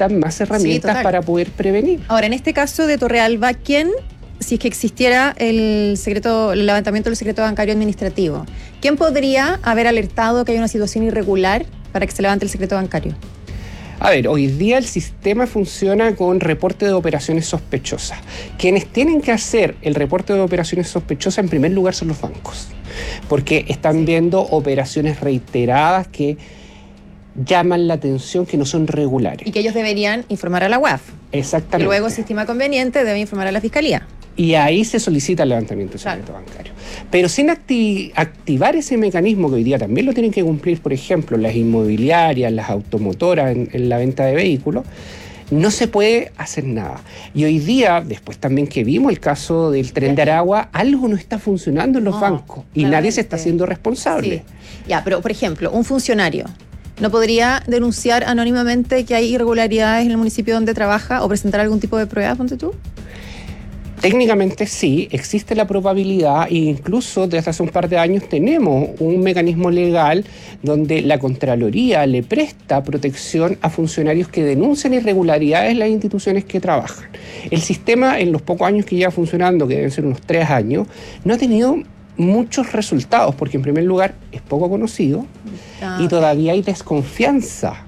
necesitan más herramientas para poder prevenir. Ahora, en este caso de Torrealba, si es que existiera el levantamiento del secreto bancario administrativo, ¿quién podría haber alertado que hay una situación irregular para que se levante el secreto bancario? A ver, hoy día el sistema funciona con reporte de operaciones sospechosas. Quienes tienen que hacer el reporte de operaciones sospechosas en primer lugar son los bancos, porque están viendo operaciones reiteradas que llaman la atención, que no son regulares. Y que ellos deberían informar a la UAF. Exactamente. Y luego, si estima conveniente, debe informar a la Fiscalía. Y ahí se solicita el levantamiento del secreto bancario. Pero sin activar ese mecanismo que hoy día también lo tienen que cumplir, por ejemplo, las inmobiliarias, las automotoras en la venta de vehículos, no se puede hacer nada. Y hoy día, después también que vimos el caso del Tren de Aragua, algo no está funcionando en los bancos y nadie se está haciendo responsable. Sí. Ya, pero por ejemplo, un funcionario ¿no podría denunciar anónimamente que hay irregularidades en el municipio donde trabaja o presentar algún tipo de prueba, ponte tú? Técnicamente sí, existe la probabilidad e incluso desde hace un par de años tenemos un mecanismo legal donde la Contraloría le presta protección a funcionarios que denuncian irregularidades en las instituciones que trabajan. El sistema, en los pocos años que lleva funcionando, que deben ser unos 3 años, no ha tenido muchos resultados, porque en primer lugar es poco conocido y todavía hay desconfianza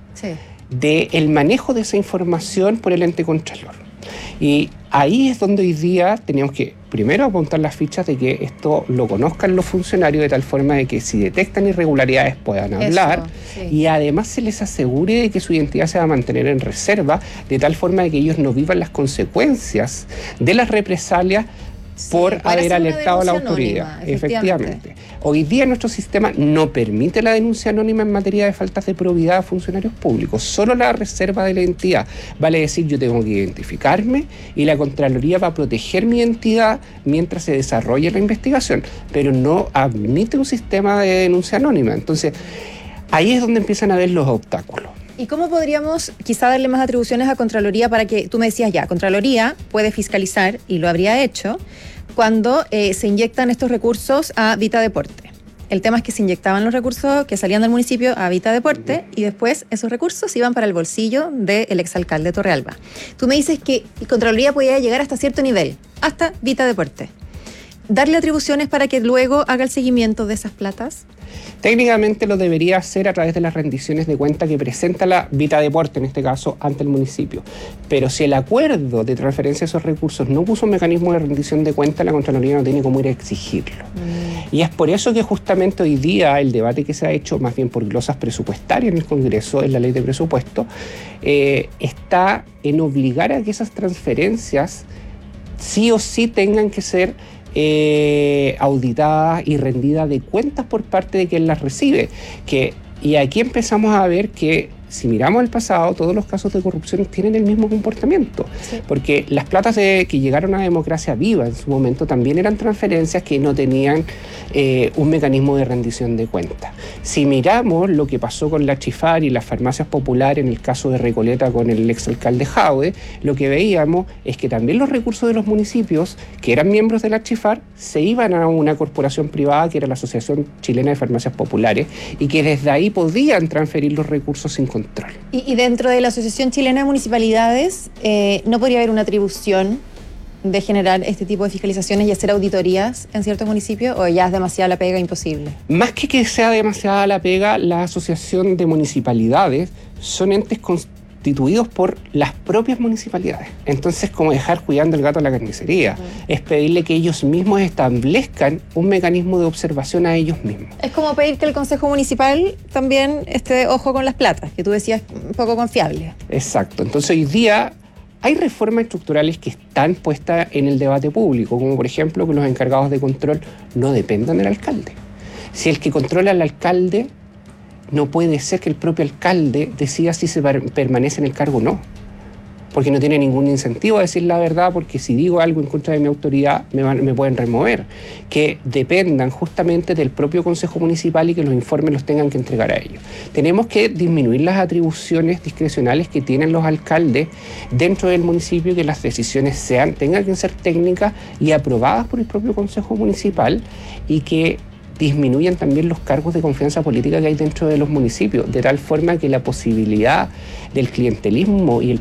del manejo de esa información por el ente contralor. Y ahí es donde hoy día tenemos que primero apuntar las fichas de que esto lo conozcan los funcionarios de tal forma de que si detectan irregularidades puedan hablar y además se les asegure de que su identidad se va a mantener en reserva de tal forma de que ellos no vivan las consecuencias de las represalias por haber alertado a la autoridad. Anónima, efectivamente. Hoy día nuestro sistema no permite la denuncia anónima en materia de faltas de probidad a funcionarios públicos, solo la reserva de la identidad. Vale decir, yo tengo que identificarme y la Contraloría va a proteger mi identidad mientras se desarrolle la investigación, pero no admite un sistema de denuncia anónima. Entonces, ahí es donde empiezan a ver los obstáculos. ¿Y cómo podríamos quizá darle más atribuciones a Contraloría para que, tú me decías ya, Contraloría puede fiscalizar, y lo habría hecho, cuando se inyectan estos recursos a Vita Deporte? El tema es que se inyectaban los recursos que salían del municipio a Vita Deporte y después esos recursos iban para el bolsillo del exalcalde Torrealba. Tú me dices que Contraloría podía llegar hasta cierto nivel, hasta Vita Deporte. ¿Darle atribuciones para que luego haga el seguimiento de esas platas? Técnicamente lo debería hacer a través de las rendiciones de cuenta que presenta la Vita Deporte, en este caso, ante el municipio. Pero si el acuerdo de transferencia de esos recursos no puso un mecanismo de rendición de cuenta, la Contraloría no tiene cómo ir a exigirlo. Y es por eso que justamente hoy día el debate que se ha hecho, más bien por glosas presupuestarias en el Congreso, en la ley de presupuesto, está en obligar a que esas transferencias sí o sí tengan que ser auditadas y rendidas de cuentas por parte de quien las recibe. Y aquí empezamos a ver que si miramos el pasado, todos los casos de corrupción tienen el mismo comportamiento, porque las platas que llegaron a Democracia Viva en su momento también eran transferencias que no tenían un mecanismo de rendición de cuentas. Si miramos lo que pasó con la Chifar y las farmacias populares en el caso de Recoleta con el exalcalde Jaude, lo que veíamos es que también los recursos de los municipios que eran miembros de la Chifar se iban a una corporación privada que era la Asociación Chilena de Farmacias Populares y que desde ahí podían transferir los recursos sin control. Y dentro de la Asociación Chilena de Municipalidades, ¿no podría haber una atribución de generar este tipo de fiscalizaciones y hacer auditorías en ciertos municipios, o ya es demasiada la pega, imposible? Más que sea demasiada la pega, la Asociación de Municipalidades son entes constituidos por las propias municipalidades. Entonces, como dejar cuidando el gato a la carnicería, es pedirle que ellos mismos establezcan un mecanismo de observación a ellos mismos. Es como pedir que el Consejo Municipal también esté ojo con las platas, que tú decías un poco confiable. Exacto. Entonces, hoy día hay reformas estructurales que están puestas en el debate público, como por ejemplo que los encargados de control no dependan del alcalde. Si el que controla al alcalde, no puede ser que el propio alcalde decida si se permanece en el cargo o no, porque no tiene ningún incentivo a decir la verdad, porque si digo algo en contra de mi autoridad me pueden remover. Que dependan justamente del propio Consejo Municipal y que los informes los tengan que entregar a ellos. Tenemos que disminuir las atribuciones discrecionales que tienen los alcaldes dentro del municipio, que las decisiones tengan que ser técnicas y aprobadas por el propio Consejo Municipal y que disminuyan también los cargos de confianza política que hay dentro de los municipios, de tal forma que la posibilidad del clientelismo y el